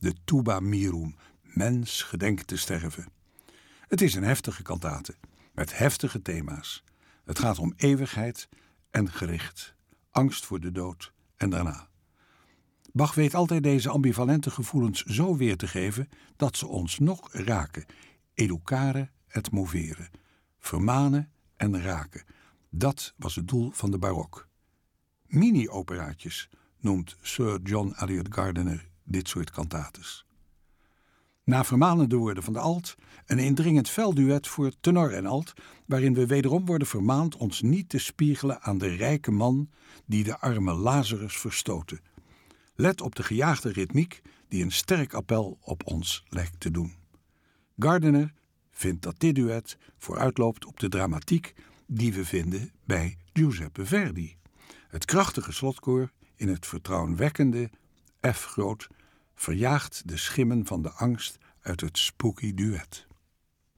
de Tuba Mirum, mens gedenkt te sterven. Het is een heftige kantate, met heftige thema's. Het gaat om eeuwigheid en gericht, angst voor de dood en daarna. Bach weet altijd deze ambivalente gevoelens zo weer te geven dat ze ons nog raken. Educare et movere. Vermanen en raken. Dat was het doel van de barok. Mini-operaatjes noemt Sir John Eliot Gardiner dit soort kantates. Na vermanende woorden van de alt, een indringend veldduet voor tenor en alt, waarin we wederom worden vermaand ons niet te spiegelen aan de rijke man die de arme Lazarus verstootte. Let op de gejaagde ritmiek die een sterk appel op ons lijkt te doen. Gardiner vindt dat dit duet vooruitloopt op de dramatiek die we vinden bij Giuseppe Verdi. Het krachtige slotkoor in het vertrouwenwekkende F groot verjaagt de schimmen van de angst uit het spooky duet.